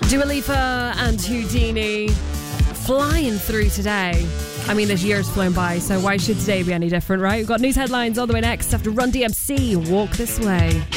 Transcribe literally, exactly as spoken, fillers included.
Dua Lipa and Houdini flying through today. I mean, this year's flown by, so why should today be any different, right? We've got news headlines all the way next after Run D M C, Walk This Way.